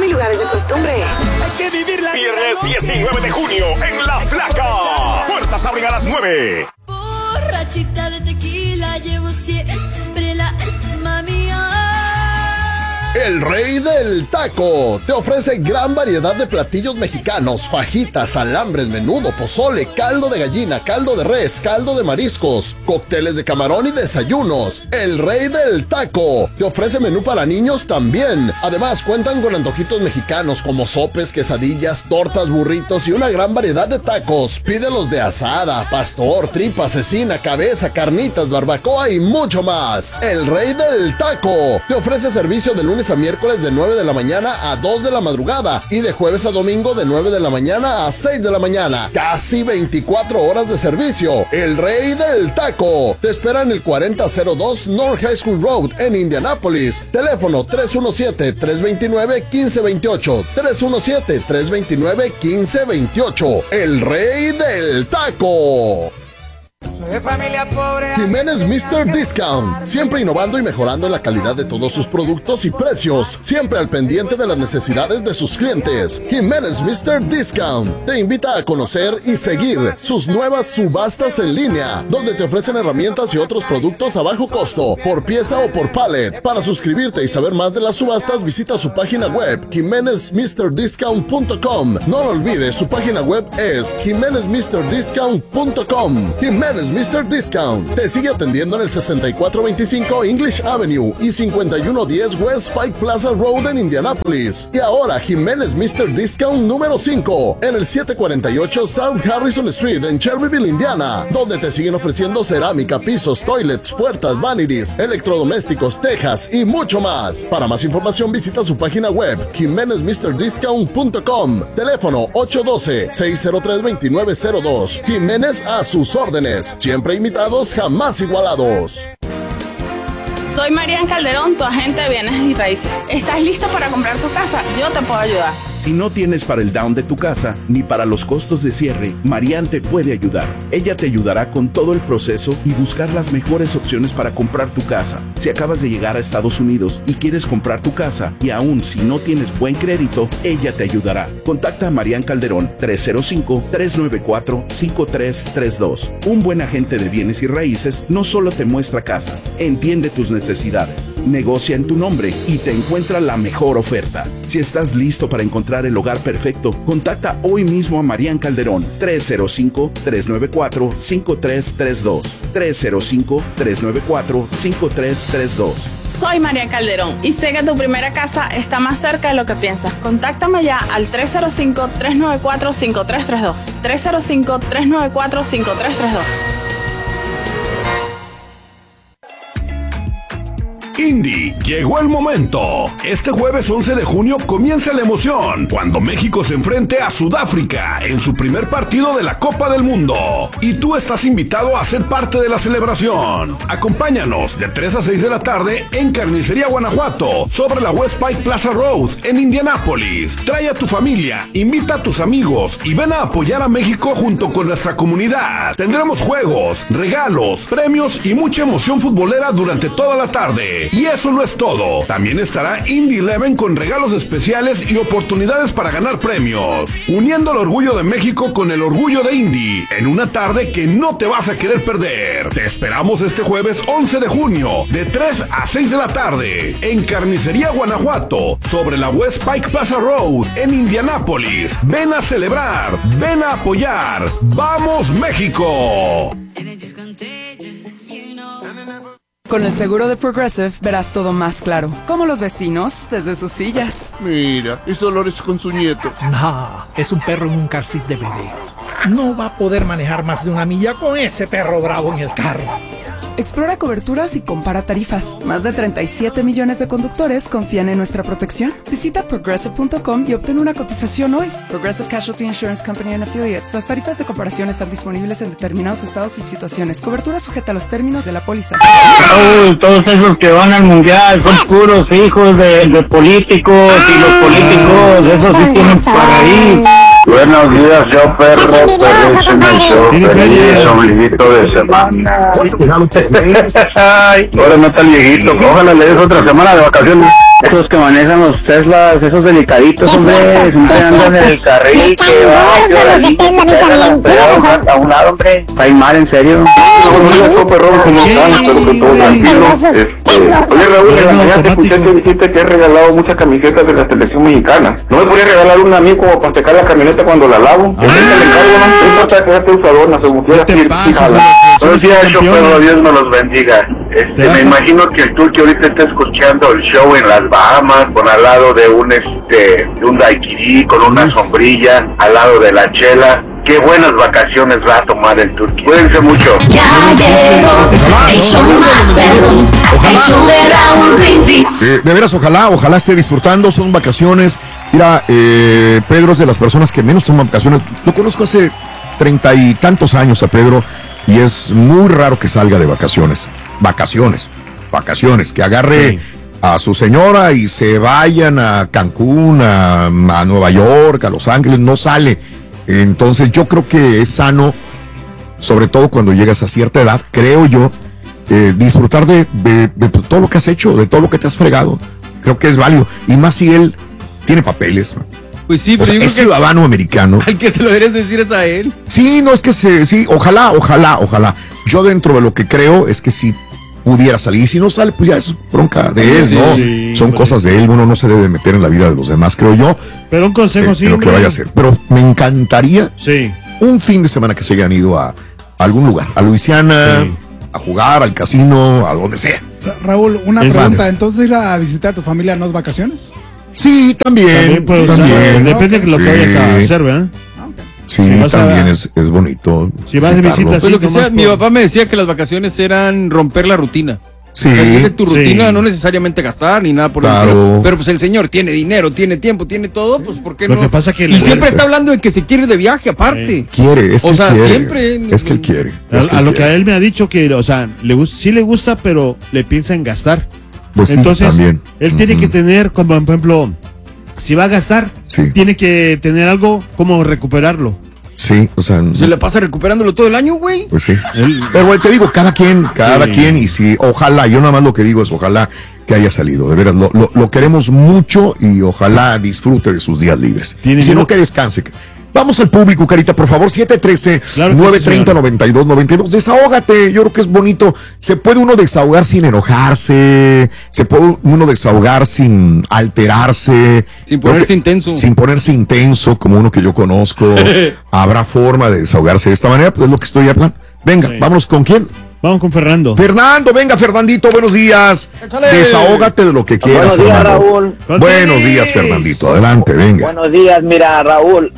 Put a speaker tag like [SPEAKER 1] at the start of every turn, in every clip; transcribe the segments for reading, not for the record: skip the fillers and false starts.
[SPEAKER 1] hay lugares de costumbre.
[SPEAKER 2] Hay que vivir la
[SPEAKER 3] Viernes 19 de junio en La Flaca. Puertas abren a las 9.
[SPEAKER 4] Borrachita de tequila, llevo siempre la alma mía.
[SPEAKER 5] El Rey del Taco te ofrece gran variedad de platillos mexicanos: fajitas, alambres, menudo, pozole, caldo de gallina, caldo de res, caldo de mariscos, cócteles de camarón y desayunos. El Rey del Taco te ofrece menú para niños también. Además, cuentan con antojitos mexicanos como sopes, quesadillas, tortas, burritos y una gran variedad de tacos. Pídelos de asada, pastor, tripa, cecina, cabeza, carnitas, barbacoa y mucho más. El Rey del Taco te ofrece servicio de lunes a miércoles de 9 de la mañana a 2 de la madrugada y de jueves a domingo de 9 de la mañana a 6 de la mañana. Casi 24 horas de servicio. El Rey del Taco te espera en el 4002 North High School Road en Indianápolis. Teléfono 317-329-1528. 317-329-1528. El Rey del Taco.
[SPEAKER 2] Soy de familia pobre.
[SPEAKER 5] Jiménez Mr. Discount, siempre innovando y mejorando la calidad de todos sus productos y precios, siempre al pendiente de las necesidades de sus clientes. Jiménez Mr. Discount te invita a conocer y seguir sus nuevas subastas en línea, donde te ofrecen herramientas y otros productos a bajo costo, por pieza o por pallet. Para suscribirte y saber más de las subastas, visita su página web, jimenezmrdiscount.com. No lo olvides, su página web es jimenezmrdiscount.com. Jiménez Mr. Discount te sigue atendiendo en el 6425 English Avenue y 5110 West Pike Plaza Road en Indianapolis. Y ahora Jiménez Mr. Discount número 5 en el 748 South Harrison Street en Cherryville, Indiana, donde te siguen ofreciendo cerámica, pisos, toilets, puertas, vanities, electrodomésticos, tejas y mucho más. Para más información visita su página web jimenezmrdiscount.com. Teléfono 812-603-2902. Jiménez a sus órdenes. Siempre imitados, jamás igualados.
[SPEAKER 6] Soy Marian Calderón, tu agente de bienes y raíces. ¿Estás listo para comprar tu casa? Yo te puedo ayudar.
[SPEAKER 7] Si no tienes para el down de tu casa ni para los costos de cierre, Marian te puede ayudar. Ella te ayudará con todo el proceso y buscar las mejores opciones para comprar tu casa. Si acabas de llegar a Estados Unidos y quieres comprar tu casa y aún si no tienes buen crédito, ella te ayudará. Contacta a Marian Calderón 305-394-5332. Un buen agente de bienes y raíces no solo te muestra casas, entiende tus necesidades, negocia en tu nombre y te encuentra la mejor oferta. Si estás listo para encontrar el hogar perfecto, contacta hoy mismo a Marian Calderón 305-394-5332. 305-394-5332.
[SPEAKER 6] Soy Marian Calderón y sé que tu primera casa está más cerca de lo que piensas. Contáctame ya al 305-394-5332. 305-394-5332.
[SPEAKER 3] Indy, llegó el momento. Este jueves 11 de junio comienza la emoción cuando México se enfrente a Sudáfrica en su primer partido de la Copa del Mundo. Y tú estás invitado a ser parte de la celebración. Acompáñanos de 3 a 6 de la tarde en Carnicería Guanajuato, sobre la West Pike Plaza Road en Indianápolis. Trae a tu familia, invita a tus amigos y ven a apoyar a México junto con nuestra comunidad. Tendremos juegos, regalos, premios y mucha emoción futbolera durante toda la tarde. Y eso no es todo. También estará Indy 11 con regalos especiales y oportunidades para ganar premios, uniendo el orgullo de México con el orgullo de Indy en una tarde que no te vas a querer perder. Te esperamos este jueves 11 de junio de 3 a 6 de la tarde en Carnicería Guanajuato, sobre la West Pike Plaza Road en Indianápolis. Ven a celebrar, ven a apoyar. ¡Vamos, México!
[SPEAKER 8] Con el seguro de Progressive verás todo más claro, como los vecinos desde sus sillas.
[SPEAKER 9] Mira, es Dolores con su nieto.
[SPEAKER 10] No, es un perro en un car seat de bebé. No va a poder manejar más de 1 milla con ese perro bravo en el carro.
[SPEAKER 8] Explora coberturas y compara tarifas. Más de 37 millones de conductores confían en nuestra protección. Visita progressive.com y obtén una cotización hoy. Progressive Casualty Insurance Company and Affiliates. Las tarifas de comparación están disponibles en determinados estados y situaciones. Cobertura sujeta a los términos de la póliza.
[SPEAKER 11] Todos esos que van al mundial son puros hijos de políticos, y los políticos, esos sí tienen para ir. Buenos días, yo perro, feliz ombliguito de semana. Ay, ahora no está el viejito, ojalá le des otra semana de vacaciones. Esos que manejan los Teslas, esos delicaditos, hombre, siempre andan en el carril, que va, a un lado, hombre, está ahí mal, en serio. Oye, Raúl, en la mañana te escuché que dijiste que has regalado muchas camisetas de la selección mexicana. ¿No me podría regalar una a mí como para secar la camioneta cuando la lavo? Yo te encargo, no importa que seas usadona, como quieras ir, fíjala. Buenos días, pero Dios nos los bendiga. Me imagino que el Turqui ahorita está escuchando el show en las Bahamas, con al lado de un daiquiri, con una sombrilla, al lado de la chela. Qué buenas vacaciones va a tomar el Turqui. Cuídense mucho.
[SPEAKER 1] De veras, ojalá esté disfrutando, son vacaciones. Mira, Pedro es de las personas que menos toman vacaciones. Lo conozco hace 30 y tantos años a Pedro y es muy raro que salga de vacaciones, que agarre a su señora y se vayan a Cancún, a Nueva York, a Los Ángeles, no sale. Entonces yo creo que es sano, sobre todo cuando llegas a cierta edad, creo yo, disfrutar de todo lo que has hecho, de todo lo que te has fregado. Creo que es válido, y más si él tiene papeles.
[SPEAKER 12] Pues sí, pero
[SPEAKER 1] es ciudadano americano.
[SPEAKER 12] Al que se lo deberías decir es a él.
[SPEAKER 1] Sí, no, es que sí, ojalá. Yo dentro de lo que creo es que si pudiera salir, y si no sale, pues ya es bronca de él, ¿no? Sí, son cosas de él, uno no se debe meter en la vida de los demás, creo yo.
[SPEAKER 13] Pero un consejo
[SPEAKER 1] sí. Lo que vaya a hacer. Pero me encantaría un fin de semana que se hayan ido a algún lugar, a Luisiana, a jugar, al casino, a donde sea.
[SPEAKER 14] Raúl, una pregunta, ¿entonces ir a visitar a tu familia no es vacaciones?
[SPEAKER 1] Sí, también.
[SPEAKER 13] Depende de lo que vayas a hacer, ¿verdad?
[SPEAKER 1] Sí, también es bonito.
[SPEAKER 13] Si vas de visita,
[SPEAKER 12] pues lo que sea, mi papá me decía que las vacaciones eran romper la rutina.
[SPEAKER 1] Sí.
[SPEAKER 12] Tu rutina, no necesariamente gastar ni nada por el estilo. Pero pues el señor tiene dinero, tiene tiempo, tiene todo, pues ¿por qué no?
[SPEAKER 13] Lo que pasa que
[SPEAKER 12] y siempre está hablando de que se quiere ir de viaje aparte.
[SPEAKER 1] Quiere, es que quiere.
[SPEAKER 12] Siempre.
[SPEAKER 1] Es que él quiere.
[SPEAKER 13] A lo que a él me ha dicho que, o sea, sí le gusta, pero le piensa en gastar.
[SPEAKER 1] Pues entonces,
[SPEAKER 13] también. Él tiene que tener, como por ejemplo, si va a gastar, tiene que tener algo como recuperarlo.
[SPEAKER 1] Sí, o sea.
[SPEAKER 12] Se le pasa recuperándolo todo el año, güey.
[SPEAKER 1] Pues sí. Pero, güey, te digo, cada quien, y si, ojalá, yo nada más lo que digo es ojalá que haya salido. De veras, lo queremos mucho y ojalá disfrute de sus días libres. Si no, que descanse. Vamos al público, Carita, por favor, 713-930-9292. Desahógate, yo creo que es bonito. Se puede uno desahogar sin enojarse, se puede uno desahogar sin alterarse.
[SPEAKER 12] Sin ponerse intenso.
[SPEAKER 1] Sin ponerse intenso, como uno que yo conozco. Habrá forma de desahogarse de esta manera, pues es lo que estoy hablando. Venga, vámonos con quién.
[SPEAKER 13] Vamos con Fernando.
[SPEAKER 1] Fernando, venga, Fernandito, buenos días. Échale. Desahógate de lo que quieras,
[SPEAKER 15] buenos días,
[SPEAKER 1] hermano.
[SPEAKER 15] Raúl.
[SPEAKER 1] Buenos días, Fernandito. Adelante, venga.
[SPEAKER 15] Buenos días, mira, Raúl,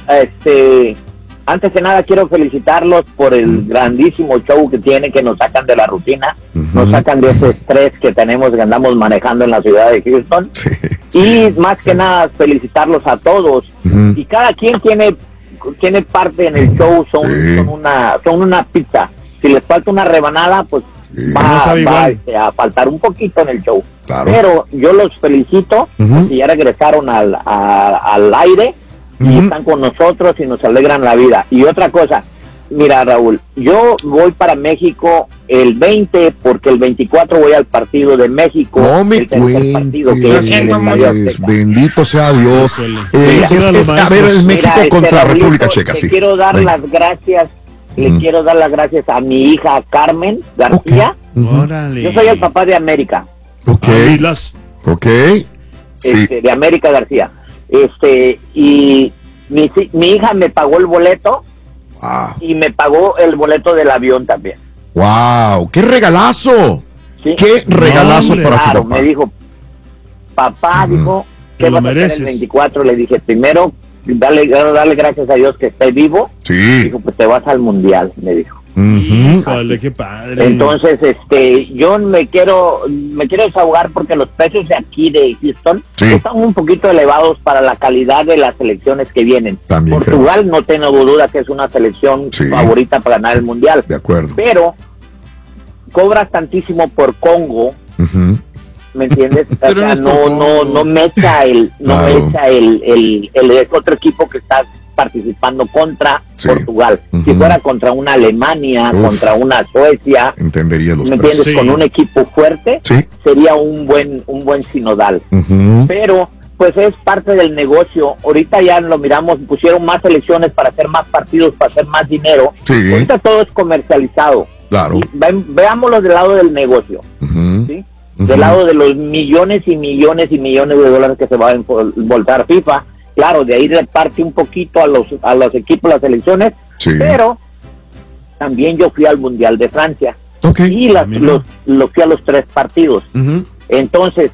[SPEAKER 15] antes que nada quiero felicitarlos por el grandísimo show que tienen, que nos sacan de la rutina, nos sacan de ese estrés que tenemos, que andamos manejando en la ciudad de Houston.
[SPEAKER 1] Sí.
[SPEAKER 15] Y más que nada, felicitarlos a todos. Y cada quien tiene parte en el show, son una pizza. Si les falta una rebanada, pues va a faltar un poquito en el show.
[SPEAKER 1] Claro.
[SPEAKER 15] Pero yo los felicito porque ya regresaron al aire y están con nosotros y nos alegran la vida. Y otra cosa, mira, Raúl, yo voy para México el 20 porque el 24 voy al partido de México.
[SPEAKER 1] No me cuentes, bendito sea Dios. A ver, es México contra República Checa, sí.
[SPEAKER 15] Quiero dar las gracias. Le quiero dar las gracias a mi hija Carmen García. Yo soy el papá de América.
[SPEAKER 1] Ok. Sí.
[SPEAKER 15] De América García. Y mi hija me pagó el boleto. Y me pagó el boleto del avión también.
[SPEAKER 1] ¡Wow! ¡Qué regalazo! ¿Sí? ¡Qué regalazo para tu papá!
[SPEAKER 15] Me dijo, papá, dijo, ¿qué vas a hacer el 24? Le dije, primero, darle gracias a Dios que esté vivo.
[SPEAKER 1] Sí.
[SPEAKER 15] Dijo, pues te vas al mundial, me dijo.
[SPEAKER 13] Híjole, qué padre.
[SPEAKER 15] Entonces, yo me quiero desahogar porque los precios de aquí de Houston están un poquito elevados para la calidad de las selecciones que vienen.
[SPEAKER 1] También
[SPEAKER 15] Portugal no tengo duda que es una selección favorita para ganar el mundial.
[SPEAKER 1] De acuerdo.
[SPEAKER 15] Pero cobras tantísimo por Congo. ¿Me entiendes? O sea, no me echa el otro equipo que está participando contra Portugal. Si fuera contra una Alemania, contra una Suecia,
[SPEAKER 1] entendería los
[SPEAKER 15] ¿me entiendes? Con un equipo fuerte, sería un buen sinodal. Pero pues es parte del negocio. Ahorita ya lo miramos, pusieron más selecciones para hacer más partidos, para hacer más dinero. Ahorita todo es comercializado.
[SPEAKER 1] Claro.
[SPEAKER 15] Veámoslo del lado del negocio, ¿sí? Del lado de los millones y millones y millones de dólares que se va a voltar FIFA. Claro, de ahí reparte un poquito a los equipos, las selecciones, pero también yo fui al Mundial de Francia y lo fui a los 3 partidos. Entonces,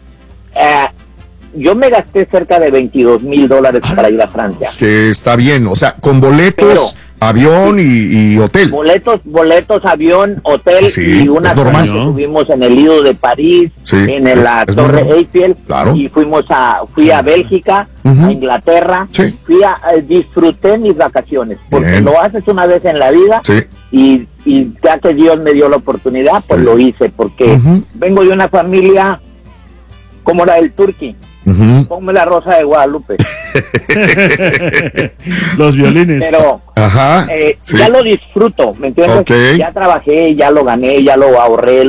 [SPEAKER 15] yo me gasté cerca de $22,000 para ir a Francia.
[SPEAKER 1] Que está bien, o sea, con boletos, avión y hotel.
[SPEAKER 15] Boletos, avión, hotel y una noche estuvimos en el Lido de París, en la Torre Eiffel, y fui a Bélgica, a Inglaterra, disfruté mis vacaciones, porque lo haces una vez en la vida y ya que Dios me dio la oportunidad, pues lo hice, porque vengo de una familia como la del Turqui. Ponme la Rosa de Guadalupe.
[SPEAKER 13] Los violines.
[SPEAKER 15] Pero ya lo disfruto, ¿me entiendes? Ya trabajé, ya lo gané, ya lo ahorré,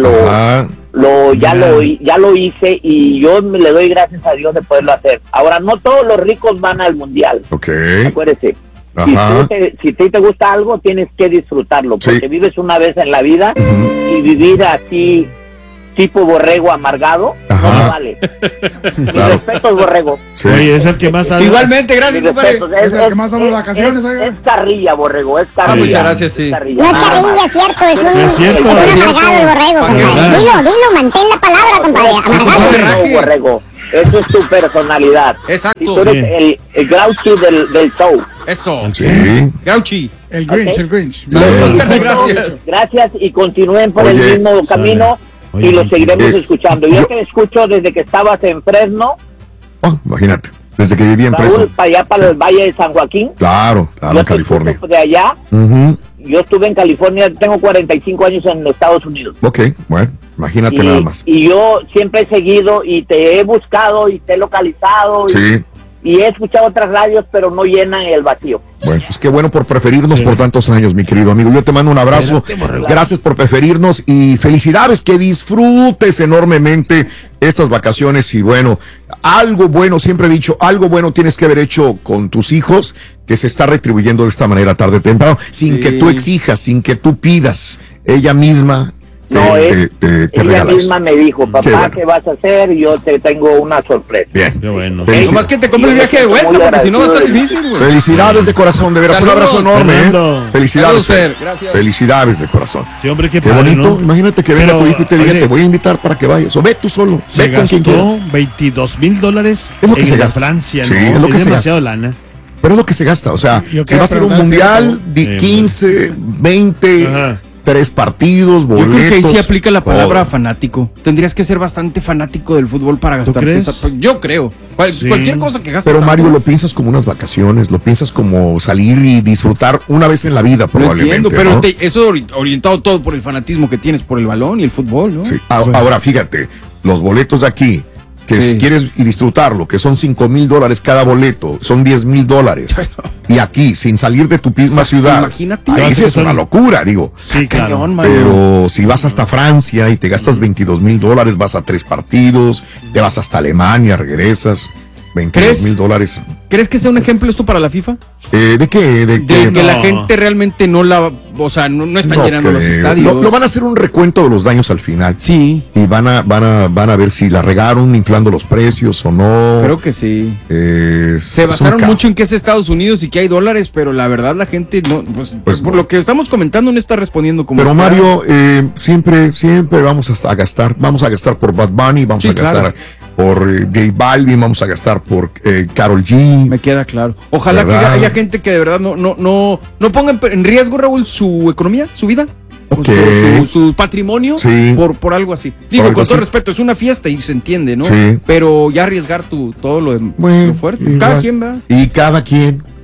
[SPEAKER 15] ya lo hice, y yo le doy gracias a Dios de poderlo hacer. Ahora, no todos los ricos van al Mundial. Acuérdese. Si te gusta algo, tienes que disfrutarlo, porque vives una vez en la vida, y vivir así tipo borrego amargado no vale. Mis respetos, borrego.
[SPEAKER 13] Oye, es el que más ha...
[SPEAKER 12] Igualmente, gracias, compadre.
[SPEAKER 14] Es el que más son las vacaciones.
[SPEAKER 15] Es carrilla, borrego, es carrilla.
[SPEAKER 12] Muchas gracias, sí.
[SPEAKER 16] No es carrilla, es cierto, es un amargado el borrego, compadre. Dilo, mantén la palabra, compadre. Amargado.
[SPEAKER 15] Borrego. Eso es tu personalidad.
[SPEAKER 12] Exacto.
[SPEAKER 15] Y tú eres el Grouchy del show.
[SPEAKER 12] Eso.
[SPEAKER 14] Grouchy. El Grinch.
[SPEAKER 15] Gracias y continúen por el mismo camino. Y lo seguiremos escuchando. Yo te escucho desde que estabas en Fresno.
[SPEAKER 1] Imagínate, desde que vivía en Fresno.
[SPEAKER 15] Para allá, para el Valle de San Joaquín.
[SPEAKER 1] Claro, en California.
[SPEAKER 15] De allá. Yo estuve en California, tengo 45 años en Estados Unidos.
[SPEAKER 1] Bueno, imagínate nada más.
[SPEAKER 15] Y yo siempre he seguido y te he buscado y te he localizado. Y he escuchado otras radios, pero no llenan el vacío.
[SPEAKER 1] Bueno, pues qué bueno por preferirnos por tantos años, mi querido amigo. Yo te mando un abrazo. Gracias por preferirnos y felicidades, que disfrutes enormemente estas vacaciones. Y bueno, algo bueno, siempre he dicho, algo bueno tienes que haber hecho con tus hijos, que se está retribuyendo de esta manera tarde o temprano, sin que tú exijas, sin que tú pidas. Ella misma
[SPEAKER 15] ella misma me dijo, papá, ¿qué vas a hacer? Yo te tengo una sorpresa.
[SPEAKER 1] Bien,
[SPEAKER 13] qué bueno.
[SPEAKER 12] Nomás que te compre el viaje de vuelta, porque si no va a estar difícil, güey.
[SPEAKER 1] Felicidades de corazón, de veras, un abrazo enorme. Felicidades,
[SPEAKER 12] Fer. Gracias.
[SPEAKER 1] Felicidades de corazón.
[SPEAKER 13] Sí, hombre, qué
[SPEAKER 1] bonito.
[SPEAKER 13] ¿no?
[SPEAKER 1] Imagínate que venga tu hijo y te diga, te voy a invitar para que vayas. O ve tú solo.
[SPEAKER 13] Se
[SPEAKER 1] ve con quien quieras.
[SPEAKER 13] $22,000
[SPEAKER 1] es lo que se
[SPEAKER 13] en
[SPEAKER 1] gasta.
[SPEAKER 13] Francia,
[SPEAKER 1] sí,
[SPEAKER 13] ¿no?
[SPEAKER 1] Es lo que
[SPEAKER 13] es
[SPEAKER 1] se
[SPEAKER 13] demasiado
[SPEAKER 1] gasta.
[SPEAKER 13] lana.
[SPEAKER 1] Pero es lo que se gasta. O sea, si va a ser un mundial de 15, 20... 3 partidos, boletos.
[SPEAKER 12] Yo creo que ahí sí aplica la palabra fanático. Tendrías que ser bastante fanático del fútbol para gastar. Yo creo. Cualquier cosa que gastes.
[SPEAKER 1] Pero Mario, lo piensas como unas vacaciones, lo piensas como salir y disfrutar una vez en la vida, probablemente.
[SPEAKER 12] Pero
[SPEAKER 1] ¿no?
[SPEAKER 12] eso orientado todo por el fanatismo que tienes por el balón y el fútbol, ¿no?
[SPEAKER 1] Sí. Ahora, fíjate, los boletos de aquí, que si quieres y disfrutarlo, que son $5,000 cada boleto, son $10,000. Y aquí, sin salir de tu misma ciudad,
[SPEAKER 12] imagínate.
[SPEAKER 1] Ahí sí es una locura, digo.
[SPEAKER 13] Sí, claro.
[SPEAKER 1] Pero si vas hasta Francia y te gastas $22,000, vas a 3 partidos, te vas hasta Alemania, regresas, $22,000.
[SPEAKER 12] ¿Crees que sea un ejemplo esto para la FIFA?
[SPEAKER 1] ¿De qué?
[SPEAKER 12] De que la gente realmente no están llenando los estadios.
[SPEAKER 1] Lo van a hacer un recuento de los daños al final.
[SPEAKER 12] Sí.
[SPEAKER 1] Y van a ver si la regaron inflando los precios o no.
[SPEAKER 12] Creo que sí. Se basaron mucho en que es Estados Unidos y que hay dólares, pero la verdad la gente no, pues por lo que estamos comentando no está respondiendo como.
[SPEAKER 1] Pero Mario, siempre vamos a gastar por Bad Bunny, vamos a gastar por J Balvin, vamos a gastar por Karol G.
[SPEAKER 12] Me queda claro. Ojalá que haya gente que de verdad no ponga en riesgo, Raúl, su economía, su vida, su patrimonio por algo así. Digo, con todo respeto, es una fiesta y se entiende, ¿no? Sí. Pero ya arriesgar todo lo fuerte. Cada quien va.
[SPEAKER 1] Y cada quien.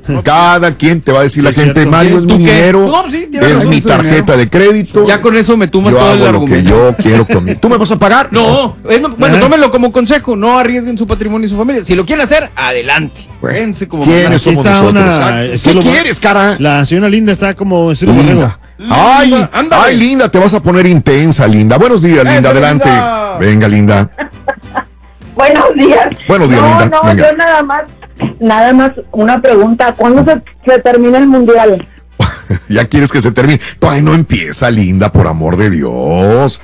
[SPEAKER 1] Cada quien te va a decir la gente, Mario, es mi dinero, es mi tarjeta de crédito.
[SPEAKER 12] Ya con eso me tumbas todo el argumento.
[SPEAKER 1] Yo hago lo que yo quiero conmigo. ¿Tú me vas a pagar?
[SPEAKER 12] No. Bueno, tómenlo como consejo, no arriesguen su patrimonio y su familia. Si lo quieren hacer, adelante. Véanse como
[SPEAKER 1] ¿quiénes somos nosotros? ¿Qué quieres, cara?
[SPEAKER 13] La señora Linda está como
[SPEAKER 1] Linda. Ay, Linda, te vas a poner intensa, Linda. Buenos días, Linda, adelante. Linda. Venga, Linda.
[SPEAKER 17] Buenos días.
[SPEAKER 1] Buenos días, Linda.
[SPEAKER 17] No, venga. Yo nada más una pregunta. ¿Cuándo se termina el mundial?
[SPEAKER 1] Ya quieres que se termine. Todavía no empieza, Linda, por amor de Dios.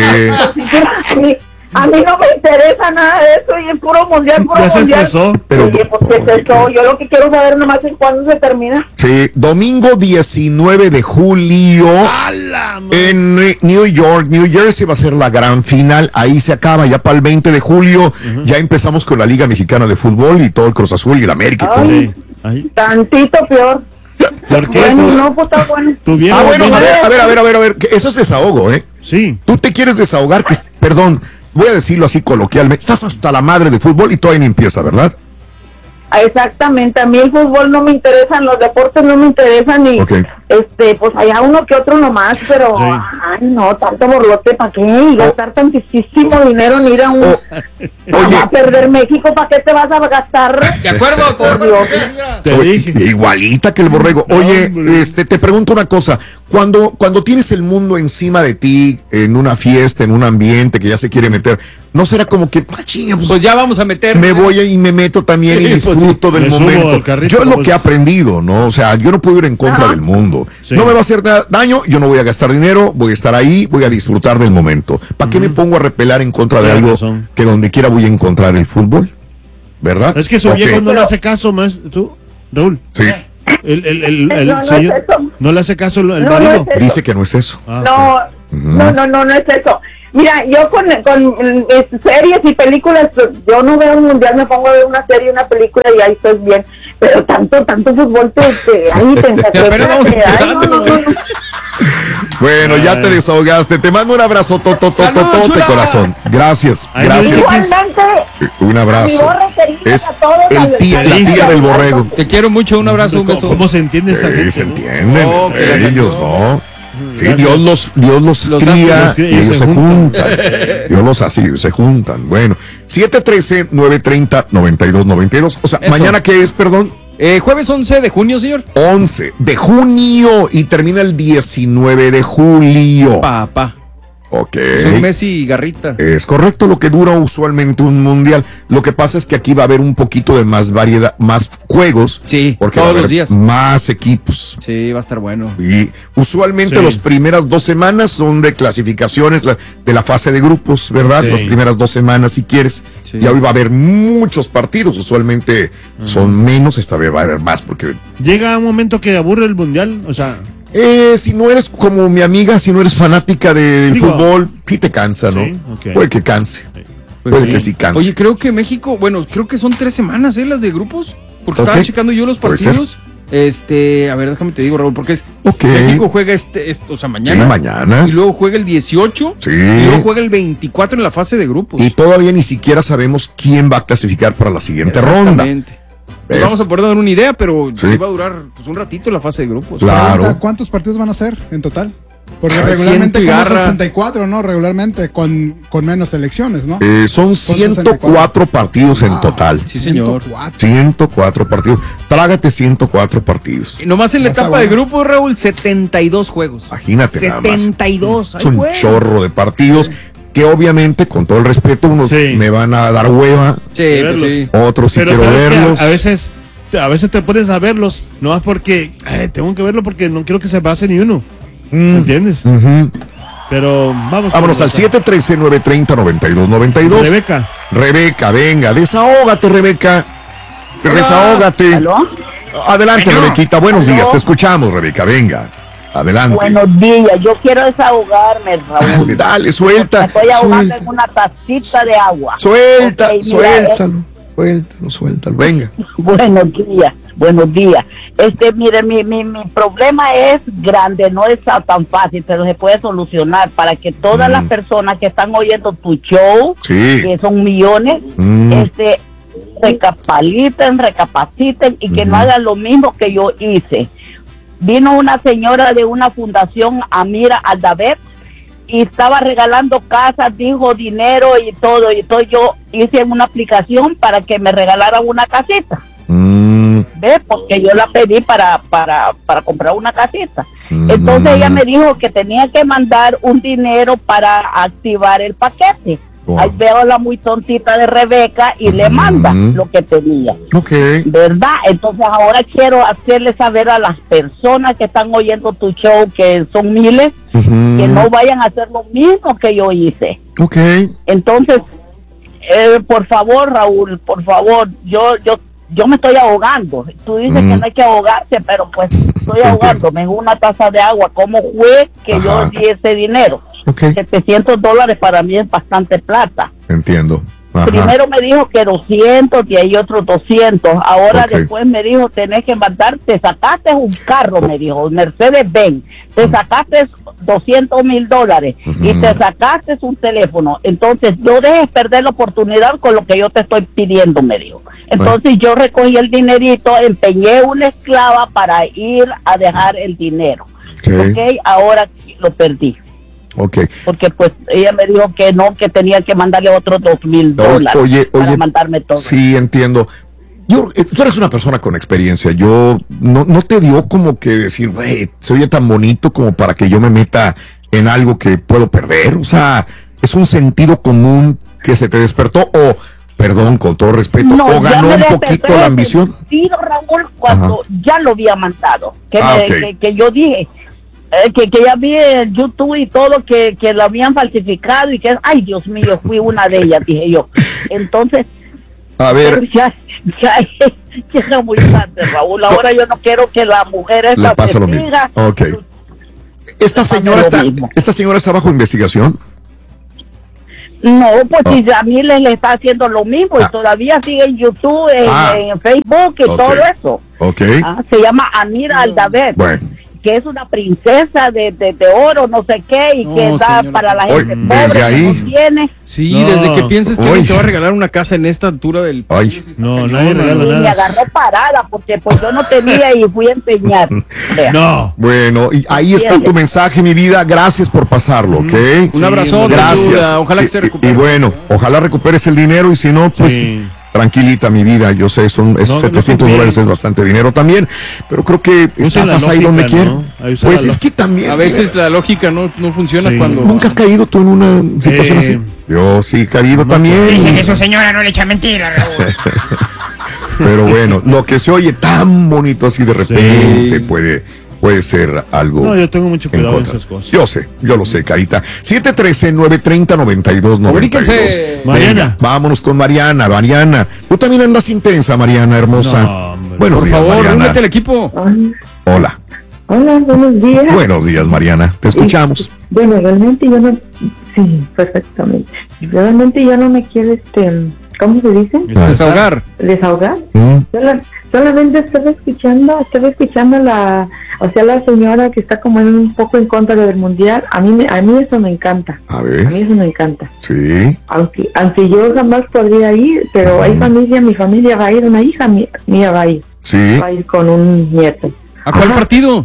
[SPEAKER 17] A mí no me interesa nada de eso y es puro mundial, puro
[SPEAKER 13] ya
[SPEAKER 17] mundial.
[SPEAKER 13] Se estresó.
[SPEAKER 1] Pero,
[SPEAKER 17] yo lo que quiero saber nomás es cuándo se termina.
[SPEAKER 1] Sí, domingo 19 de julio en New York, New Jersey va a ser la gran final. Ahí se acaba, ya para el 20 de julio ya empezamos con la Liga Mexicana de Fútbol y todo el Cruz Azul y el América.
[SPEAKER 17] Ay, tantito peor.
[SPEAKER 13] ¿Por qué?
[SPEAKER 17] Bueno, no, pues está bueno.
[SPEAKER 1] Bueno, a ver, eso es desahogo, ¿eh?
[SPEAKER 13] Sí.
[SPEAKER 1] Tú te quieres desahogar, perdón, voy a decirlo así coloquialmente, estás hasta la madre de fútbol y todavía no empieza, ¿verdad?
[SPEAKER 17] Exactamente, a mí el fútbol no me interesan, los deportes no me interesan y pues allá uno que otro nomás, pero ay no, tanto borlote, ¿para qué? Y gastar tantísimo dinero en ir a a perder México, ¿para qué te vas a gastar?
[SPEAKER 12] De acuerdo,
[SPEAKER 1] te dije. Igualita que el borrego. Oye, te pregunto una cosa, cuando tienes el mundo encima de ti, en una fiesta, en un ambiente que ya se quiere meter, ¿no será como que,
[SPEAKER 12] pues ya vamos a meter?
[SPEAKER 1] Me voy y me meto también y disfruto del momento. Yo es lo que he aprendido, ¿no? O sea, yo no puedo ir en contra del mundo. Sí. No me va a hacer daño, yo no voy a gastar dinero, voy a estar ahí, voy a disfrutar del momento. ¿Para qué me pongo a repelar en contra de algo que donde quiera voy a encontrar el fútbol? ¿Verdad?
[SPEAKER 13] Es que su viejo no le hace caso más, ¿tú, Raúl?
[SPEAKER 1] Sí.
[SPEAKER 13] El señor no le hace caso el marido.
[SPEAKER 1] Dice que no es eso.
[SPEAKER 17] No es eso. Mira, yo con series y películas, yo no veo un mundial, me pongo a ver una serie, una película y ahí estoy bien. Pero tanto fútbol ahí
[SPEAKER 1] Bueno, ya te desahogaste. Te mando un abrazo, totototote, corazón. Gracias.
[SPEAKER 17] Igualmente.
[SPEAKER 1] Un abrazo. Es la tía del borrego.
[SPEAKER 12] Te quiero mucho, un abrazo, un beso.
[SPEAKER 13] ¿Cómo se entiende esta gente?
[SPEAKER 1] Se entienden ellos, ¿no? Sí, Dios los cría y ellos se juntan. Dios los hace y se juntan. Bueno, 713-930-9292. O sea, eso. ¿Mañana qué es, perdón?
[SPEAKER 12] Jueves 11 de junio, señor.
[SPEAKER 1] 11 de junio y termina el 19 de julio.
[SPEAKER 12] Papá.
[SPEAKER 1] Ok.
[SPEAKER 12] Son Messi y Garrita.
[SPEAKER 1] Es correcto, lo que dura usualmente un mundial. Lo que pasa es que aquí va a haber un poquito de más variedad, más juegos.
[SPEAKER 12] Sí,
[SPEAKER 1] porque
[SPEAKER 12] todos
[SPEAKER 1] va a haber
[SPEAKER 12] los días.
[SPEAKER 1] Más equipos.
[SPEAKER 12] Sí, va a estar bueno.
[SPEAKER 1] Y usualmente las primeras 2 semanas son de clasificaciones de la fase de grupos, ¿verdad? Las primeras 2 semanas, si quieres. Sí. Y hoy va a haber muchos partidos. Usualmente son menos, esta vez va a haber más porque...
[SPEAKER 13] Llega un momento que aburre el mundial, o sea...
[SPEAKER 1] si no eres como mi amiga, si no eres fanática del fútbol, sí te cansa, ¿no? Sí, okay. Puede que canse. Puede que sí canse.
[SPEAKER 12] Oye, creo que México, creo que son 3 semanas, las de grupos, porque estaba checando yo los partidos. A ver, déjame te digo, Raúl, porque es México juega mañana.
[SPEAKER 1] Sí, mañana.
[SPEAKER 12] Y luego juega el 18.
[SPEAKER 1] Sí.
[SPEAKER 12] Y luego juega el 24 en la fase de grupos.
[SPEAKER 1] Y todavía ni siquiera sabemos quién va a clasificar para la siguiente ronda.
[SPEAKER 12] Pues vamos a poder dar una idea, pero sí va a durar un ratito la fase de grupos.
[SPEAKER 1] Claro.
[SPEAKER 14] ¿Cuántos partidos van a ser en total? Porque regularmente con 64, ¿no? Regularmente con menos selecciones, ¿no?
[SPEAKER 1] Son 104 partidos en total.
[SPEAKER 12] Sí, señor.
[SPEAKER 1] 104 partidos. Trágate 104 partidos.
[SPEAKER 12] Y nomás en la etapa de grupos, Raúl, 72 juegos.
[SPEAKER 1] Imagínate
[SPEAKER 12] 72.
[SPEAKER 1] Es un chorro de partidos. Que obviamente, con todo el respeto, unos me van a dar hueva, otros sí quiero verlos.
[SPEAKER 13] A veces te pones a verlos, no más porque tengo que verlo porque no quiero que se pase ni uno. ¿Entiendes? Pero
[SPEAKER 1] vámonos al 713-930-9292. Rebeca, venga, desahógate, Rebeca. Desahógate.
[SPEAKER 17] ¿Aló?
[SPEAKER 1] Adelante, Rebequita, buenos días, te escuchamos, Rebeca, venga. Adelante.
[SPEAKER 17] Buenos días, yo quiero desahogarme, Raúl.
[SPEAKER 1] Dale, suelta.
[SPEAKER 17] Me estoy ahogando en una tacita de agua.
[SPEAKER 1] Suéltalo. Venga.
[SPEAKER 17] Buenos días. Mire, mi problema es grande, no es tan fácil, pero se puede solucionar para que todas las personas que están oyendo tu show, que son millones, recapaciten y que no hagan lo mismo que yo hice. Vino una señora de una fundación, Amira Aldavet, y estaba regalando casas, dijo dinero y todo. Y entonces yo hice una aplicación para que me regalaran una casita. ¿Ves? Porque yo la pedí para comprar una casita. Entonces ella me dijo que tenía que mandar un dinero para activar el paquete. Ahí veo a la muy tontita de Rebeca y le manda lo que tenía. ¿Verdad? Entonces ahora quiero hacerle saber a las personas que están oyendo tu show, que son miles, que no vayan a hacer lo mismo que yo hice. Entonces, por favor, Raúl, por favor, yo me estoy ahogando. Tú dices que no hay que ahogarse, pero pues estoy ahogándome en una taza de agua. ¿Cómo fue que yo di ese dinero? $700 para mí es bastante plata.
[SPEAKER 1] Entiendo.
[SPEAKER 17] Primero me dijo que 200 y ahí otros 200. Ahora después me dijo, tenés que mandar, te sacaste un carro, me dijo, Mercedes-Benz, te sacaste $200,000 y te sacaste un teléfono. Entonces no dejes perder la oportunidad con lo que yo te estoy pidiendo, me dijo. Entonces yo recogí el dinerito, empeñé una esclava para ir a dejar el dinero. Ahora lo perdí. Porque pues ella me dijo que no, que tenía que mandarle otros $2,000 para mandarme todo.
[SPEAKER 1] Sí, entiendo. Tú eres una persona con experiencia. Yo no te dio como que decir, güey, se oye tan bonito como para que yo me meta en algo que puedo perder. O sea, es un sentido común que se te despertó o, perdón, con todo respeto, o ganó un poquito la ambición.
[SPEAKER 17] Sí, Raúl, cuando ya lo había mandado, que yo dije. Que ya vi en YouTube y todo que lo habían falsificado y que, ay Dios mío, fui una de ellas, dije yo. Entonces,
[SPEAKER 1] a ver,
[SPEAKER 17] ya era muy tarde, Raúl. Ahora yo no quiero que la mujer
[SPEAKER 1] le pasa lo mismo. ¿Esta señora está bajo investigación?
[SPEAKER 17] No, pues si a mí le está haciendo lo mismo y todavía sigue en YouTube, en Facebook y todo eso. Se llama Amira Aldavet. Que es una princesa de oro, no sé qué, y que da para la gente pobre que no tiene.
[SPEAKER 12] Sí, desde que pienses que alguien te va a regalar una casa en esta altura del país.
[SPEAKER 13] Nadie regala nada.
[SPEAKER 17] Me agarró parada porque pues yo no tenía y fui a empeñar.
[SPEAKER 1] Bueno, y ahí está tu mensaje, mi vida. Gracias por pasarlo, ¿ok?
[SPEAKER 12] Un abrazo,
[SPEAKER 1] gracias.
[SPEAKER 12] Ojalá que se recupere.
[SPEAKER 1] Y bueno, ojalá recuperes el dinero y si no, pues tranquilita, mi vida. Yo sé, $700 es bastante dinero también, pero creo que estás ahí donde quieras. Pues es que también.
[SPEAKER 12] A veces la lógica no funciona cuando.
[SPEAKER 1] ¿Nunca has caído tú en una situación así? Yo sí he caído también.
[SPEAKER 18] Dice que su señora no le echa mentira, Raúl.
[SPEAKER 1] Pero bueno, lo que se oye tan bonito así de repente puede ser algo.
[SPEAKER 13] No, yo tengo mucho cuidado en esas cosas.
[SPEAKER 1] Yo lo sé, Carita. 713-930-9292.
[SPEAKER 13] Mariana.
[SPEAKER 1] Vámonos con Mariana. Mariana, tú también andas intensa, Mariana, hermosa.
[SPEAKER 12] No, bueno, por favor, únete al equipo.
[SPEAKER 1] Hola.
[SPEAKER 19] Hola, buenos días.
[SPEAKER 1] Buenos días, Mariana. Te escuchamos.
[SPEAKER 19] Bueno, realmente yo no. Sí, perfectamente. Realmente yo no me quiero, ¿cómo se dice?
[SPEAKER 12] Desahogar.
[SPEAKER 19] Solamente estaba escuchando la señora que está como un poco en contra del mundial. A mí eso me encanta.
[SPEAKER 1] A ver.
[SPEAKER 19] A mí eso me encanta.
[SPEAKER 1] Sí.
[SPEAKER 19] Aunque yo jamás podría ir, pero hay mi familia va a ir, una hija mía va a ir.
[SPEAKER 1] Sí.
[SPEAKER 19] Va a ir con un nieto.
[SPEAKER 12] ¿A cuál partido?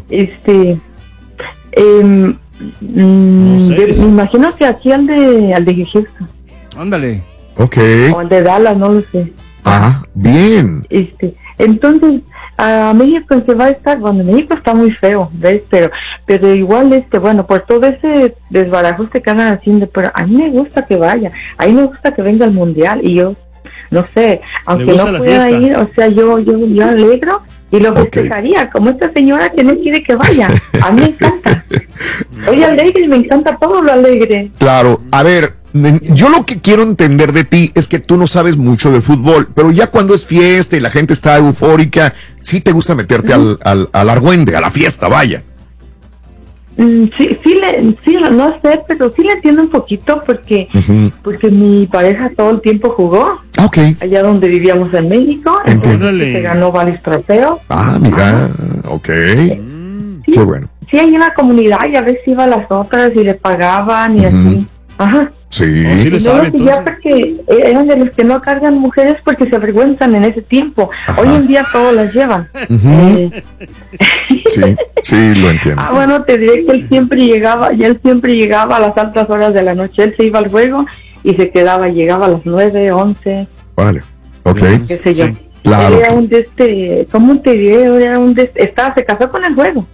[SPEAKER 19] Me imagino que aquí al de Houston.
[SPEAKER 12] Ándale.
[SPEAKER 19] O al de Dallas, no lo sé.
[SPEAKER 1] Bien.
[SPEAKER 19] Entonces, a México se va a estar, bueno, México está muy feo, ¿ves? Pero igual, bueno, por todo ese desbarajuste que andan haciendo, pero a mí me gusta que vaya, a mí me gusta que venga al mundial y yo, no sé, aunque no pueda ir, o sea, yo alegro y lo festejaría, como esta señora que no quiere que vaya. A mí me encanta. Soy alegre y me encanta todo lo alegre.
[SPEAKER 1] Claro, a ver, yo lo que quiero entender de ti es que tú no sabes mucho de fútbol, pero ya cuando es fiesta y la gente está eufórica, sí te gusta meterte al argüende, a la fiesta, vaya.
[SPEAKER 19] Sí, no sé, pero sí le entiendo un poquito porque mi pareja todo el tiempo jugó. Allá donde vivíamos en México, entonces se ganó varios trofeos.
[SPEAKER 1] Mira,
[SPEAKER 19] Sí,
[SPEAKER 1] qué bueno.
[SPEAKER 19] Sí, hay una comunidad y a veces iba a las otras y le pagaban y así.
[SPEAKER 1] Sí.
[SPEAKER 19] Y luego que ya porque eran de los que no cargan mujeres porque se avergüenzan en ese tiempo. Hoy en día todos las llevan.
[SPEAKER 1] Sí, lo entiendo.
[SPEAKER 19] Bueno, te diré que él siempre llegaba a las altas horas de la noche. Él se iba al juego y se quedaba, llegaba a las 9, 11.
[SPEAKER 1] Vale, ok.
[SPEAKER 19] Qué sé yo.
[SPEAKER 1] Claro.
[SPEAKER 19] Era ¿cómo te diré? Se casó con el juego.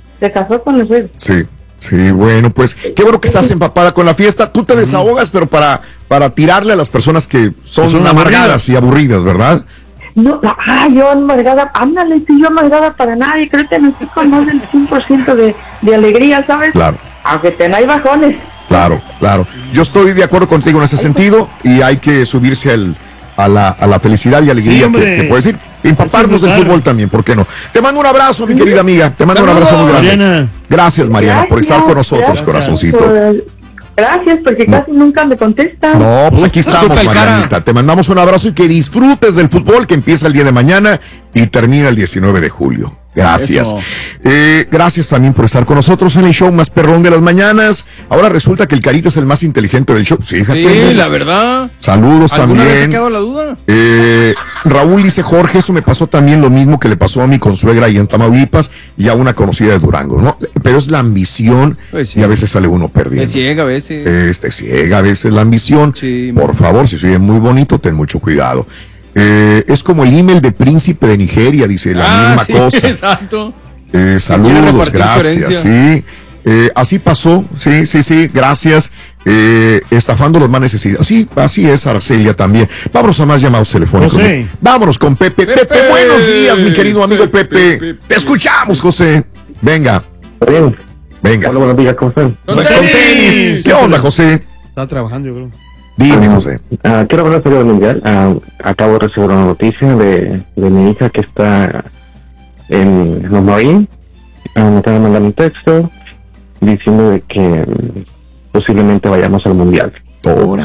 [SPEAKER 1] Sí, bueno, pues qué bueno que estás empapada con la fiesta. Tú te desahogas, pero para tirarle a las personas que son amargadas y aburridas, ¿verdad?
[SPEAKER 19] No, yo amargada, ándale, si yo amargada para nadie, creo que no estoy con más del 100% de alegría, ¿sabes?
[SPEAKER 1] Claro.
[SPEAKER 19] Aunque hay bajones.
[SPEAKER 1] Claro. Yo estoy de acuerdo contigo en ese sentido y hay que subirse a la felicidad y alegría que puedes ir. Empaparnos del fútbol también, ¿por qué no? Te mando un abrazo, mi querida amiga. Te mando un abrazo muy grande.
[SPEAKER 13] Mariana.
[SPEAKER 1] Gracias, Mariana, por estar con nosotros, corazoncito.
[SPEAKER 19] Gracias, porque casi nunca me contestan.
[SPEAKER 1] No, pues aquí estamos, Marianita. Te mandamos un abrazo y que disfrutes del fútbol que empieza el día de mañana y termina el 19 de julio. Gracias. Gracias también por estar con nosotros en el show más perrón de las mañanas. Ahora resulta que el Carita es el más inteligente del show. Sí, fíjate.
[SPEAKER 12] Sí, la verdad.
[SPEAKER 1] Saludos también.
[SPEAKER 12] ¿Alguna vez ha quedado la duda?
[SPEAKER 1] Raúl dice, Jorge, eso me pasó también lo mismo que le pasó a mi consuegra ahí en Tamaulipas y a una conocida de Durango, ¿no? Pero es la ambición y a veces sale uno perdiendo.
[SPEAKER 12] Te ciega a veces.
[SPEAKER 1] Te ciega a veces la ambición. Sí, por favor, si se oye muy bonito, ten mucho cuidado. Es como el email de príncipe de Nigeria, dice la misma cosa.
[SPEAKER 12] Exacto.
[SPEAKER 1] Saludos, gracias, sí. Así pasó, sí, gracias. Estafando los más necesitados. Sí, así es, Arcelia también. Vámonos a más llamados telefónicos.
[SPEAKER 13] José.
[SPEAKER 1] Vámonos con Pepe. Pepe, buenos días, mi querido amigo Pepe. Te escuchamos, José. Venga. Venga.
[SPEAKER 11] Hola, buenos días, ¿cómo están?
[SPEAKER 1] Con tenis. ¿Qué onda, José?
[SPEAKER 13] Está trabajando, yo creo.
[SPEAKER 1] Dime, José.
[SPEAKER 11] Quiero hablar sobre el mundial. Acabo de recibir una noticia de mi hija que está en los Marines. Me acaba de mandar un texto diciendo de que posiblemente vayamos al mundial.
[SPEAKER 1] ¡Tora!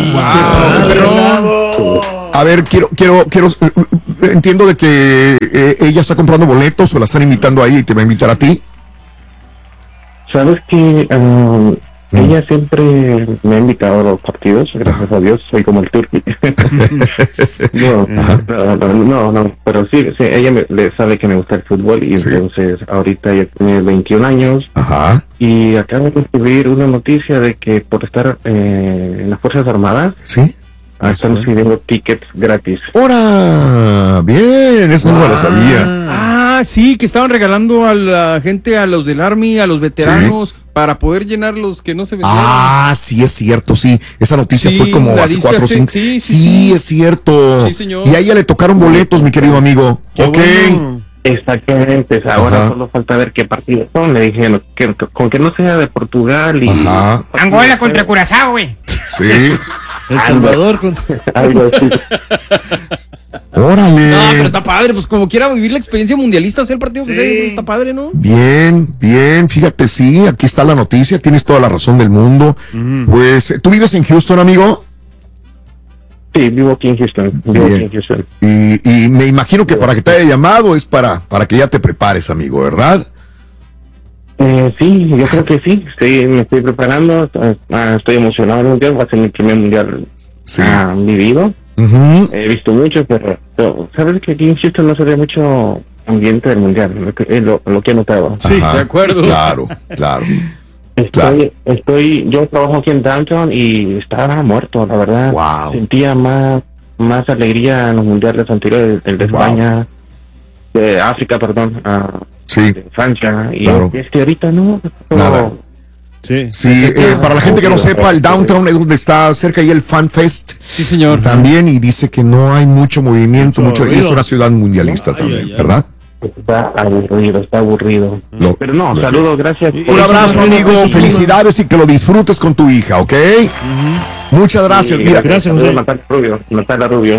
[SPEAKER 1] A ver, quiero, entiendo de que ella está comprando boletos o la están invitando ahí y te va a invitar a ti.
[SPEAKER 11] Sabes que ella siempre me ha invitado a los partidos, gracias a Dios, soy como el turqui. No, pero sí, ella le sabe que me gusta el fútbol y entonces ahorita ella tiene 21 años.
[SPEAKER 1] Ajá.
[SPEAKER 11] Y acabo de recibir una noticia de que por estar en las Fuerzas Armadas, están recibiendo tickets gratis.
[SPEAKER 1] ¡Hora! Bien, eso no lo sabía.
[SPEAKER 12] Sí, que estaban regalando a la gente, a los del Army, a los veteranos, para poder llenar los que no se vendieron.
[SPEAKER 1] Sí, es cierto, sí. Esa noticia fue como hace 4 o 5. Sí, es cierto.
[SPEAKER 12] Sí, señor.
[SPEAKER 1] Y a ella le tocaron boletos, mi querido amigo.
[SPEAKER 11] Bueno. Exactamente, ahora solo falta ver qué partidos son. Le dije que con que no sea de Portugal y
[SPEAKER 18] Angola contra Curazao, güey.
[SPEAKER 1] Sí.
[SPEAKER 13] El Salvador contra
[SPEAKER 11] algo así.
[SPEAKER 1] Órale.
[SPEAKER 12] No, pero está padre, pues como quiera vivir la experiencia mundialista, hacer el partido que sea, está padre, ¿no?
[SPEAKER 1] Bien, fíjate, sí, aquí está la noticia, tienes toda la razón del mundo. Pues, ¿tú vives en Houston, amigo?
[SPEAKER 11] Sí, vivo aquí en Houston.
[SPEAKER 1] Y me imagino que para que te haya llamado es para que ya te prepares, amigo, ¿verdad?
[SPEAKER 11] Sí, yo creo que sí, me estoy preparando, estoy emocionado del mundial, va a ser mi primer mundial vivido. He visto mucho, pero sabes que aquí en Houston no se ve mucho ambiente del mundial, lo que he notado.
[SPEAKER 12] Sí, de acuerdo.
[SPEAKER 1] Claro.
[SPEAKER 11] Yo trabajo aquí en Downtown y estaba muerto, la verdad.
[SPEAKER 1] Wow.
[SPEAKER 11] Sentía más alegría en los mundiales anteriores, el de España, de África, perdón, de Francia, y es que ahorita no.
[SPEAKER 1] Nada. Sí, para la gente que no sepa, el Downtown es donde está cerca ahí el Fan Fest.
[SPEAKER 12] Sí, señor.
[SPEAKER 1] También, y dice que no hay mucho movimiento, y es una ciudad mundialista también, ¿verdad?
[SPEAKER 11] Está aburrido. Pero no, saludos, gracias.
[SPEAKER 1] Un abrazo, amigo, felicidades y que lo disfrutes con tu hija, ¿ok? Muchas gracias.
[SPEAKER 11] Mira, gracias, José. Natalia Rubio.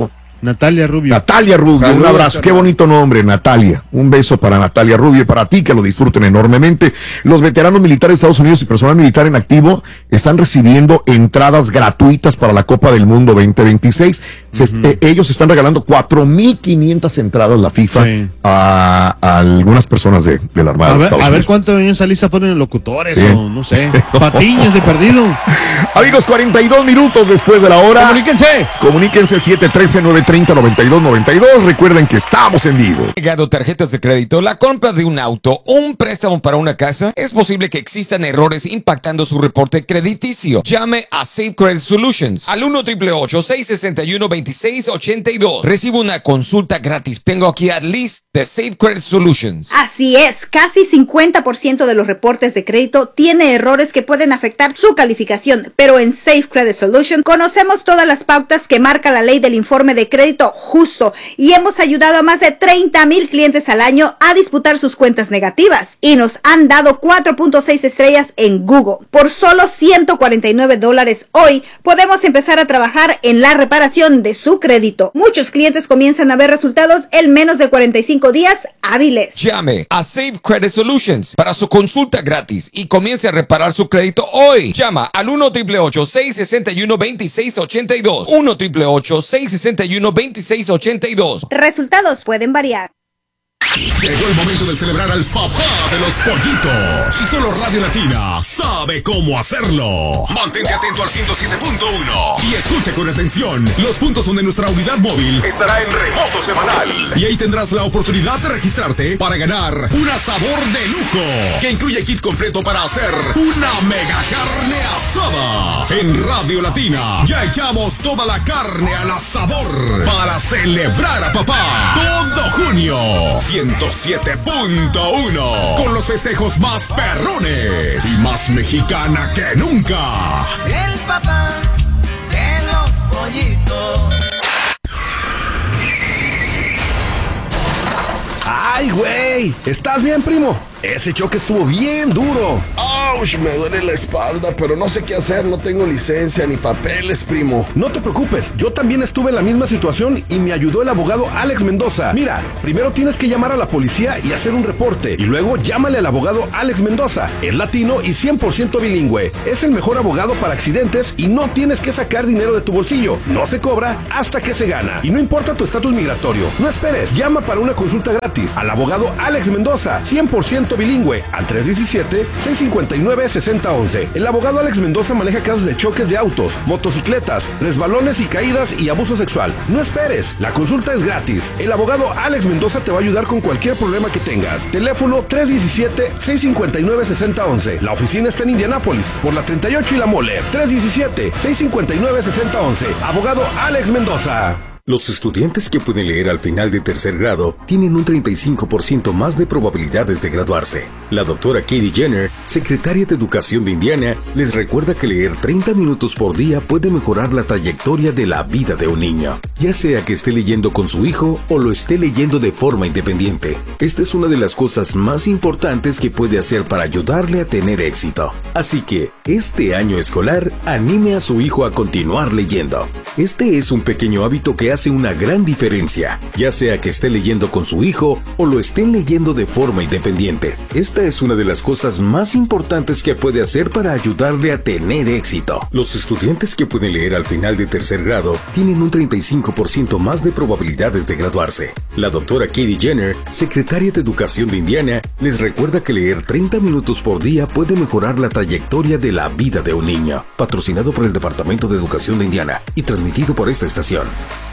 [SPEAKER 13] Natalia Rubio.
[SPEAKER 1] Natalia Rubio, saludos, un abrazo, qué bonito nombre, Natalia. Un beso para Natalia Rubio y para ti, que lo disfruten enormemente. Los veteranos militares de Estados Unidos y personal militar en activo están recibiendo entradas gratuitas para la Copa del Mundo 2026. Ellos están regalando 4,500 entradas la FIFA a algunas personas de la Armada de Estados Unidos.
[SPEAKER 13] A ver cuánto en esa lista ponen locutores o no sé, patiños de perdido.
[SPEAKER 1] Amigos, 42 minutos después de la hora. Comuníquense 713-930-9292. Recuerden que estamos en vivo.
[SPEAKER 20] Llegado tarjetas de crédito, la compra de un auto o un préstamo para una casa, es posible que existan errores impactando su reporte crediticio. Llame a Safe Credit Solutions al 1-888-661-2682. Recibe una consulta gratis. Tengo aquí a Liz de Safe Credit Solutions.
[SPEAKER 21] Así es, casi 50% de los reportes de crédito tiene errores que pueden afectar su calificación, pero en Safe Credit Solutions conocemos todas las pautas que marca la ley del informe de crédito justo y hemos ayudado a más de 30,000 clientes al año a disputar sus cuentas negativas y nos han dado 4.6 estrellas en Google. Por solo $149 hoy podemos empezar a trabajar en la reparación de su crédito. Muchos clientes comienzan a ver resultados en menos de 45 días hábiles.
[SPEAKER 20] Llame a Safe Credit Solutions para su consulta gratis y comience a reparar su crédito hoy. Llama al 1-888-661-2682. 1-888-661-2682.
[SPEAKER 21] Resultados pueden variar.
[SPEAKER 3] Llegó el momento de celebrar al papá de los pollitos. Y solo Radio Latina sabe cómo hacerlo. Mantente atento al 107.1 y escucha con atención. Los puntos donde nuestra unidad móvil estará en remoto semanal. Y ahí tendrás la oportunidad de registrarte para ganar un asador de lujo que incluye kit completo para hacer una mega carne asada. En Radio Latina ya echamos toda la carne al asador para celebrar a papá todo junio. 107.1 con los festejos más perrones y más mexicana que nunca.
[SPEAKER 2] El papá de los pollitos.
[SPEAKER 3] ¡Ay, güey! ¿Estás bien, primo? Ese choque estuvo bien duro.
[SPEAKER 5] ¡Auch! Me duele la espalda, pero no sé qué hacer. No tengo licencia ni papeles, primo.
[SPEAKER 3] No te preocupes. Yo también estuve en la misma situación y me ayudó el abogado Alex Mendoza. Mira, primero tienes que llamar a la policía y hacer un reporte. Y luego llámale al abogado Alex Mendoza. Es latino y 100% bilingüe. Es el mejor abogado para accidentes y no tienes que sacar dinero de tu bolsillo. No se cobra hasta que se gana. Y no importa tu estatus migratorio. No esperes. Llama para una consulta gratis al abogado Alex Mendoza. 100% bilingüe al 317-659-6011. El abogado Alex Mendoza maneja casos de choques de autos, motocicletas, resbalones y caídas y abuso sexual. No esperes, la consulta es gratis. El abogado Alex Mendoza te va a ayudar con cualquier problema que tengas. Teléfono 317-659-6011. La oficina está en Indianápolis, por la 38 y la Mole. 317-659-6011. Abogado Alex Mendoza.
[SPEAKER 22] Los estudiantes que pueden leer al final de tercer grado tienen un 35% más de probabilidades de graduarse. La doctora Katie Jenner, secretaria de Educación de Indiana, les recuerda que leer 30 minutos por día puede mejorar la trayectoria de la vida de un niño, ya sea que esté leyendo con su hijo o lo esté leyendo de forma independiente. Esta es una de las cosas más importantes que puede hacer para ayudarle a tener éxito. Así que, este año escolar, anime a su hijo a continuar leyendo. Este es un pequeño hábito que hace una gran diferencia, ya sea que esté leyendo con su hijo o lo estén leyendo de forma independiente. Esta es una de las cosas más importantes que puede hacer para ayudarle a tener éxito. Los estudiantes que pueden leer al final de tercer grado tienen un 35% más de probabilidades de graduarse. La doctora Katie Jenner, secretaria de Educación de Indiana, les recuerda que leer 30 minutos por día puede mejorar la trayectoria de la vida de un niño. Patrocinado por el Departamento de Educación de Indiana y transmitido por esta estación.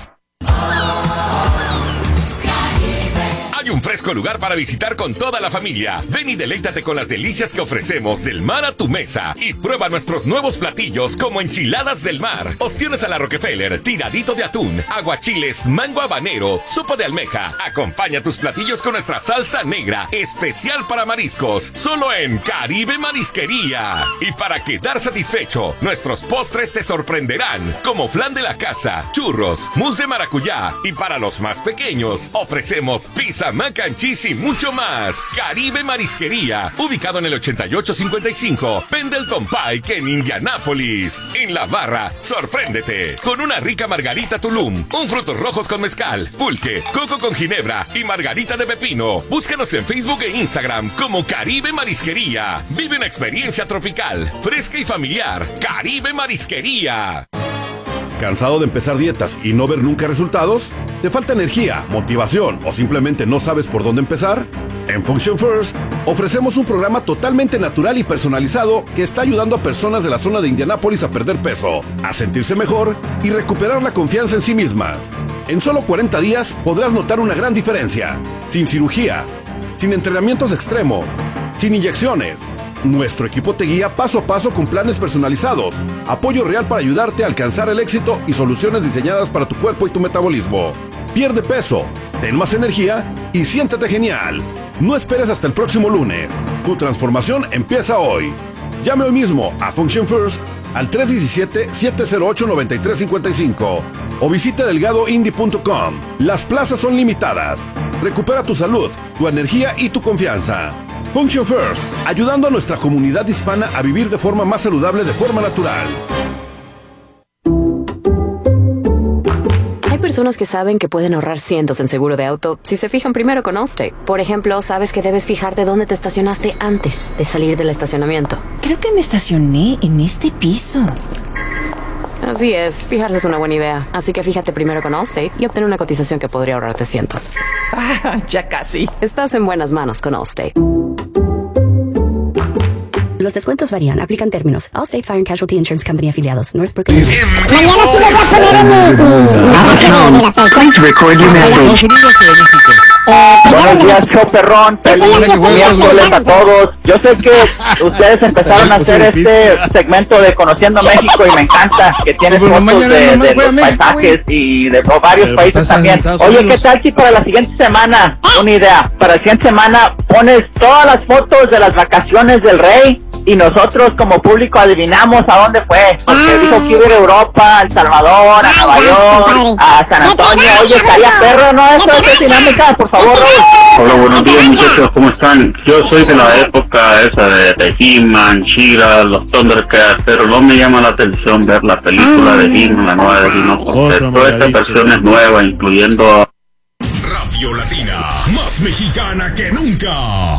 [SPEAKER 3] Hay un fresco lugar para visitar con toda la familia. Ven y deleítate con las delicias que ofrecemos del mar a tu mesa y prueba nuestros nuevos platillos como enchiladas del mar, ostiones a la Rockefeller, tiradito de atún, aguachiles, mango habanero, sopa de almeja. Acompaña tus platillos con nuestra salsa negra, especial para mariscos, solo en Caribe Marisquería. Y para quedar satisfecho, nuestros postres te sorprenderán, como flan de la casa, churros, mousse de maracuyá, y para los más pequeños ofrecemos pizza
[SPEAKER 4] mac and cheese y mucho más. Caribe Marisquería, ubicado en el 8855 Pendleton Pike en Indianápolis. En la barra, sorpréndete con una rica margarita Tulum, un frutos rojos con mezcal, pulque, coco con ginebra y margarita de pepino. Búscanos en Facebook e Instagram como Caribe Marisquería. Vive una experiencia tropical, fresca y familiar. Caribe Marisquería.
[SPEAKER 3] ¿Cansado de empezar dietas y no ver nunca resultados? ¿Te falta energía, motivación o simplemente no sabes por dónde empezar? En Function First ofrecemos un programa totalmente natural y personalizado que está ayudando a personas de la zona de Indianápolis a perder peso, a sentirse mejor y recuperar la confianza en sí mismas. En solo 40 días podrás notar una gran diferencia. Sin cirugía, sin entrenamientos extremos, sin inyecciones. Nuestro equipo te guía paso a paso con planes personalizados, apoyo real para ayudarte a alcanzar el éxito y soluciones diseñadas para tu cuerpo y tu metabolismo. Pierde peso, ten más energía y siéntete genial. No esperes hasta el próximo lunes. Tu transformación empieza hoy. Llame hoy mismo a Function First al 317-708-9355 o visite delgadoindie.com. Las plazas son limitadas. Recupera tu salud, tu energía y tu confianza. Function First, ayudando a nuestra comunidad hispana a vivir de forma más saludable, de forma natural.
[SPEAKER 7] Hay personas que saben que pueden ahorrar cientos en seguro de auto si se fijan primero con Allstate. Por ejemplo, sabes que debes fijarte dónde te estacionaste antes de salir del estacionamiento.
[SPEAKER 23] Creo que me estacioné en este piso.
[SPEAKER 7] Así es, fijarse es una buena idea. Así que fíjate primero con Allstate y obtén una cotización que podría ahorrarte cientos.
[SPEAKER 23] Ya casi.
[SPEAKER 7] Estás en buenas manos con Allstate.
[SPEAKER 24] Los descuentos varían, aplican términos. Allstate Fire and Casualty Insurance Company afiliados. Northbrook.
[SPEAKER 16] Mañana sí lo voy a poner en mi
[SPEAKER 11] Estados Unidos o México. Buenos días, show perrón. Feliz miércoles a todos. Yo sé que ustedes empezaron a hacer este segmento de Conociendo México y me encanta que tiene fotos de los paisajes y de varios países también. Oye, ¿qué tal si para la siguiente semana, una idea, para la siguiente semana pones todas las fotos de las vacaciones del rey? Y nosotros como público adivinamos a dónde fue, porque dijo que iba a Europa, a El Salvador, a Nueva York, a San Antonio. Oye, estaría perro, ¿no? Eso es dinámica, por favor.
[SPEAKER 25] Hola, buenos días muchachos, ¿cómo están? Yo soy de la época esa de He-Man, She-Ra, los Thundercats, pero no me llama la atención ver la película de He-Man, la nueva de He-Man, porque toda esta versión es nueva, incluyendo...
[SPEAKER 4] Radio Latina, más mexicana que nunca.